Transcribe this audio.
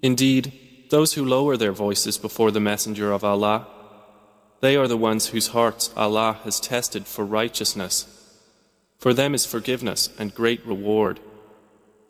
Indeed, those who lower their voices before the Messenger of Allah, they are the ones whose hearts Allah has tested for righteousness. For them is forgiveness and great reward.